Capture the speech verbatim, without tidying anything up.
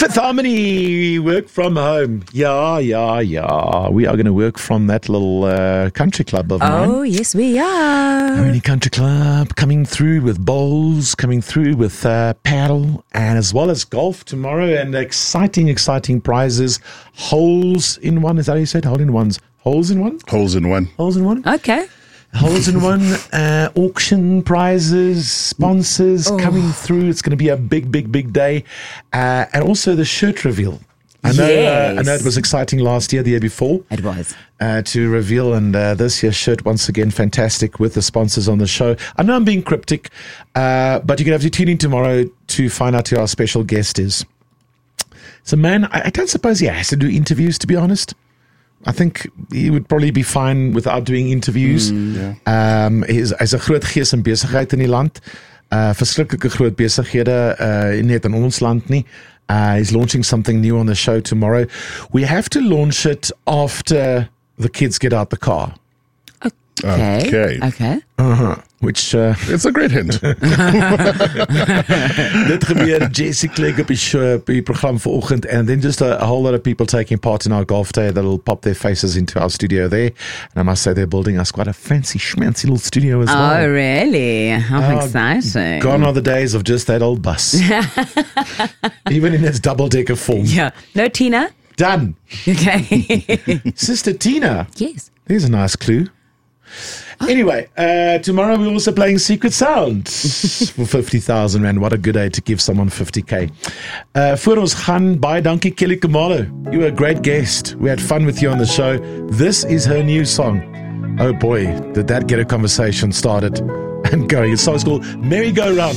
Fifth Harmony, work from home. Yeah, yeah, yeah. We are going to work from that little uh, country club of mine. Oh, yes, we are. Harmony Country Club coming through with bowls, coming through with uh, paddle, and as well as golf tomorrow, and exciting, exciting prizes. Holes in one. Is that how you said? Hole in ones. Holes in one? Holes in one. Holes in one? Okay. Holes in one, uh, auction prizes, sponsors oh. coming through. It's going to be a big, big, big day. Uh, and also the shirt reveal. I know, yes. uh, I know it was exciting last year, the year before. It was. Uh, to reveal, and uh, this year's shirt, once again, fantastic with the sponsors on the show. I know I'm being cryptic, uh, but you're going to have to tune in tomorrow to find out who our special guest is. So, man, I, I don't suppose he has to do interviews, to be honest. I think he would probably be fine without doing interviews. Mm, yeah. um, Hy's hy's 'n groot gees en besigheid in die land. Uh, verskriklike groot besighede, uh, net in ons land nie. Uh, he's launching something new on the show tomorrow. We have to launch it after the kids get out the car. Okay. Okay. Okay. Uh-huh. Which uh, It's a great hint. dit gebeur Jessie Clegg op die show, op die program vanoggend, and then just a, a whole lot of people taking part in our golf day that'll pop their faces into our studio there. And I must say they're building us quite a fancy schmancy little studio as Oh, well. really? How Oh, exciting. Gone are the days of just that old bus. Even in its double-decker form. Yeah. No, Tina? Done. Okay. Sister Tina. Yes. There's a nice clue. Anyway, uh, tomorrow we're also playing Secret Sound for fifty thousand rand. What a good day to give someone fifty K. Uh, voor ons gaan, baie dankie Kelly Kamalo. You were a great guest. We had fun with you on the show. This is her new song. Oh boy, did that get a conversation started and going. It's song's called Merry Go Round.